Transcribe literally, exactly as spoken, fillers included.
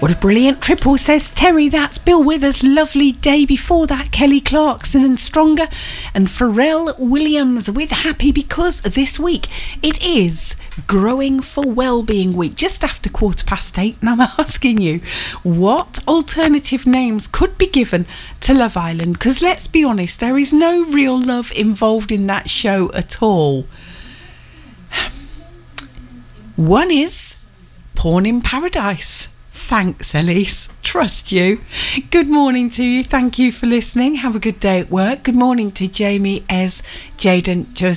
What a brilliant triple, says Terry. That's Bill Withers. Lovely day. Before that, Kelly Clarkson and Stronger, and Pharrell Williams with Happy, because this week it is Growing for Wellbeing Week, just after quarter past eight, and I'm asking you, what alternative names could be given to Love Island? Because let's be honest, there is no real love involved in that show at all. One is Porn in Paradise. Thanks, Elise. Trust you. Good morning to you. Thank you for listening. Have a good day at work. Good morning to Jamie, Ez, Jaden, Joseph.